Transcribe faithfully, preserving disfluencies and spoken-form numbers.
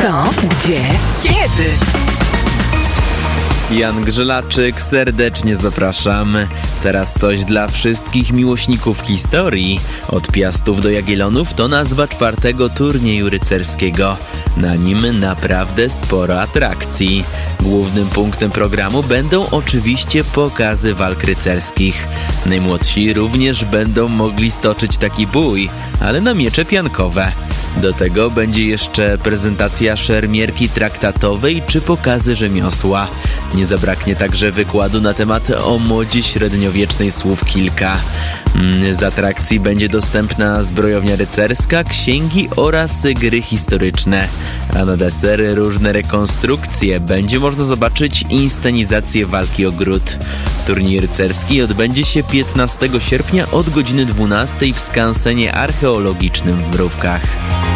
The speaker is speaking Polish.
Co? Gdzie? Kiedy? Jan Grzelaczyk, serdecznie zapraszam. Teraz coś dla wszystkich miłośników historii. Od Piastów do Jagiellonów to nazwa czwartego turnieju rycerskiego. Na nim naprawdę sporo atrakcji. Głównym punktem programu będą oczywiście pokazy walk rycerskich. Najmłodsi również będą mogli stoczyć taki bój, ale na miecze piankowe. Do tego będzie jeszcze prezentacja szermierki traktatowej czy pokazy rzemiosła. Nie zabraknie także wykładu na temat o modzie średniowiecznej słów kilka. Z atrakcji będzie dostępna zbrojownia rycerska, księgi oraz gry historyczne. A na deser różne rekonstrukcje. Będzie można zobaczyć inscenizację walki o gród. Turniej rycerski odbędzie się piętnastego sierpnia od godziny dwunastej w skansenie archeologicznym w Mrówkach.